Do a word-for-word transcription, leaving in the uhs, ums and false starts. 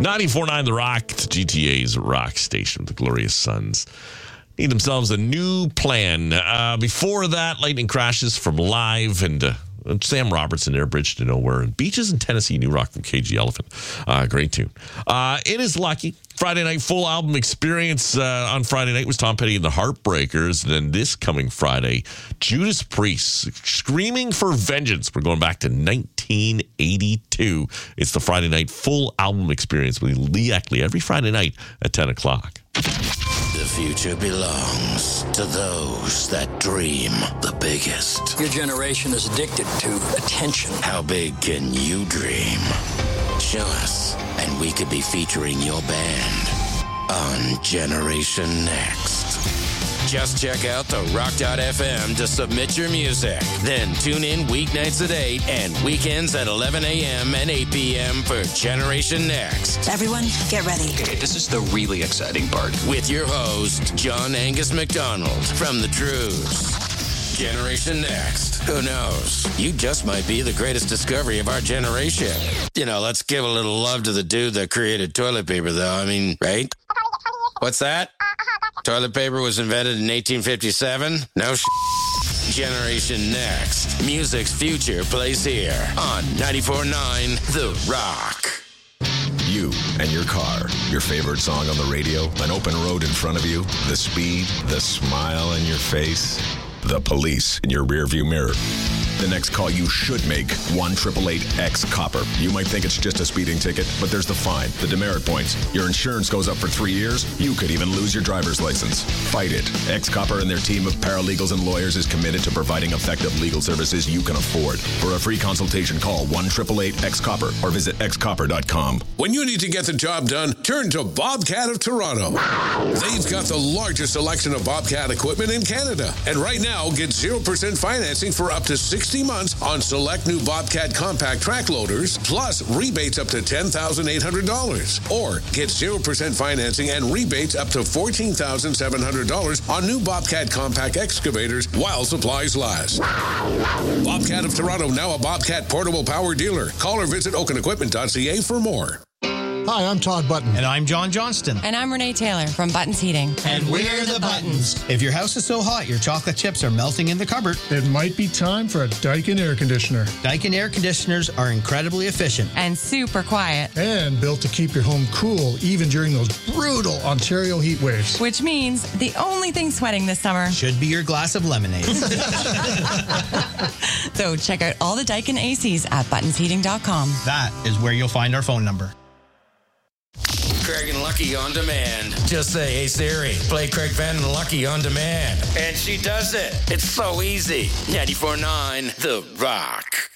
ninety-four point nine The Rock, G T A's rock station, the Glorious Sons. Need themselves a new plan. Uh, before that, lightning crashes from Live and uh, Sam Robertson, Air Bridge to Nowhere, and Beaches in Tennessee, New Rock from K G Elephant. Uh, great tune. Uh, it is Lucky. Friday night full album experience uh, on Friday night was Tom Petty and the Heartbreakers. And then this coming Friday, Judas Priest, Screaming for Vengeance. We're going back to nineteen eighty-two. It's the Friday night full album experience with Lee Eckley every Friday night at ten o'clock. The future belongs to those that dream the biggest. Your generation is addicted to attention. How big can you dream? Show us, and we could be featuring your band on Generation Next. Just check out the rock dot f m to submit your music. Then tune in weeknights at eight and weekends at eleven a.m. and eight p.m. for Generation Next. Everyone, get ready. Okay, this is the really exciting part. With your host, John Angus McDonald from The Truths. Generation Next. Who knows? You just might be the greatest discovery of our generation. You know, let's give a little love to the dude that created toilet paper, though. I mean, right? What's that? Toilet paper was invented in eighteen fifty-seven? No sh**. Generation Next. Music's future plays here on ninety-four point nine The Rock. You and your car, your favorite song on the radio, an open road in front of you, the speed, the smile on your face, the police in your rearview mirror. The next call you should make, one eight eight eight X copper. You might think it's just a speeding ticket, but there's the fine, the demerit points. Your insurance goes up for three years. You could even lose your driver's license. Fight it. X Copper and their team of paralegals and lawyers is committed to providing effective legal services you can afford. For a free consultation, call one eight eight eight X copper or visit x copper dot com. When you need to get the job done, turn to Bobcat of Toronto. They've got the largest selection of Bobcat equipment in Canada. And right now, get zero percent financing for up to sixty months on select new Bobcat compact track loaders, plus rebates up to ten thousand eight hundred dollars. Or get zero percent financing and rebates up to fourteen thousand seven hundred dollars on new Bobcat compact excavators while supplies last. Bobcat of Toronto, now a Bobcat portable power dealer. Call or visit oaken equipment dot c a for more. Hi, I'm Todd Button. And I'm John Johnston. And I'm Renee Taylor from Buttons Heating. And we're the Buttons. If your house is so hot your chocolate chips are melting in the cupboard, it might be time for a Daikin air conditioner. Daikin air conditioners are incredibly efficient. And super quiet. And built to keep your home cool even during those brutal Ontario heat waves. Which means the only thing sweating this summer should be your glass of lemonade. So check out all the Daikin A Cs at buttons heating dot com. That is where you'll find our phone number. Craig and Lucky on demand. Just say, hey Siri, play Craig Van and Lucky on demand. And she does it. It's so easy. ninety-four point nine The Rock.